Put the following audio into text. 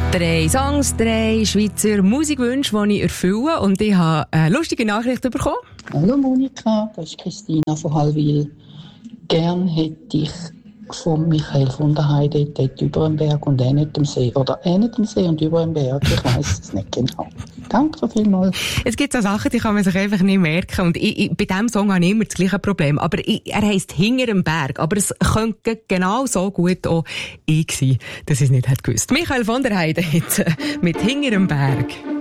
3 Songs, 3 Schweizer Musikwünsche, die ich erfülle. Und ich habe eine lustige Nachricht bekommen. Hallo Monika, das ist Christina von Hallwil. Gern hätte ich von Michael von der Heide dort über den Berg und nicht am See. Oder nicht am See und über den Berg. Ich weiss es nicht genau. Danke vielmals. Es gibt so Sachen, die kann man sich einfach nicht merken. Und bei diesem Song habe ich immer das gleiche Problem. Aber er heisst «Hinter dem Berg». Aber es könnte genau so gut auch ich sein, dass ich es nicht gewusst hätte. Michael von der Heide mit «Hinter dem Berg».